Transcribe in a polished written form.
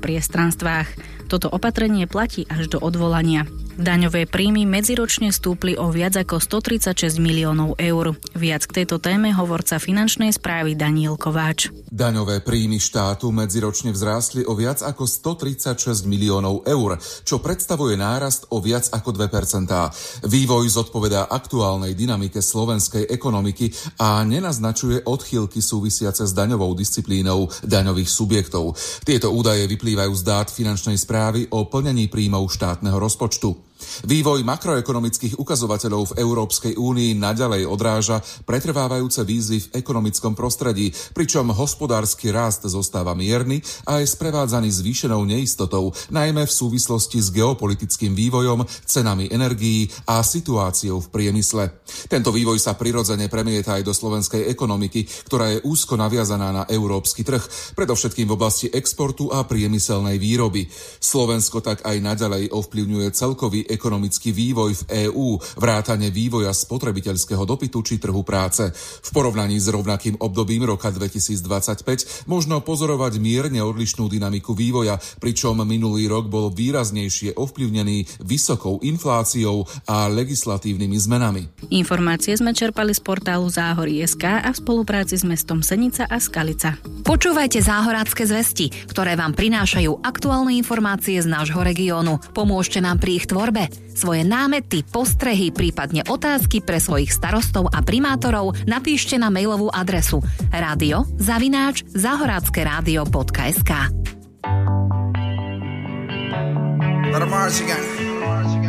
priestranstvách. Toto opatrenie platí až do odvolania. Daňové príjmy medziročne stúpli o viac ako 136 miliónov eur. Viac k tejto téme hovorca finančnej správy Daniel Kováč. Daňové príjmy štátu medziročne vzrástli o viac ako 136 miliónov eur, čo predstavuje nárast o viac ako 2%. Vývoj zodpovedá aktuálnej dynamike slovenskej ekonomiky a nenaznačuje odchýlky súvisiace s daňovou disciplínou daňových subjektov. Tieto údaje vyplývajú z dát finančnej správy o plnení príjmov štátneho rozpočtu. Vývoj makroekonomických ukazovateľov v Európskej únii naďalej odráža pretrvávajúce výzvy v ekonomickom prostredí, pričom hospodársky rast zostáva mierny a je sprevádzaný zvýšenou neistotou, najmä v súvislosti s geopolitickým vývojom, cenami energií a situáciou v priemysle. Tento vývoj sa prirodzene premieta aj do slovenskej ekonomiky, ktorá je úzko naviazaná na európsky trh, predovšetkým v oblasti exportu a priemyselnej výroby. Slovensko tak aj naďalej ovplyvňuje celkový ekonomický vývoj v EÚ, vrátane vývoja spotrebiteľského dopytu či trhu práce. V porovnaní s rovnakým obdobím roka 2025 možno pozorovať mierne odlišnú dynamiku vývoja, pričom minulý rok bol výraznejšie ovplyvnený vysokou infláciou a legislatívnymi zmenami. Informácie sme čerpali z portálu Záhory.sk a v spolupráci s mestom Senica a Skalica. Počúvajte Záhorácke zvesti, ktoré vám prinášajú aktuálne informácie z nášho regiónu. Pomôžte nám pri ich tvorbe. Svoje námety, postrehy, prípadne otázky pre svojich starostov a primátorov napíšte na mailovú adresu radio@zahorackeradio.sk. Let 'em march again.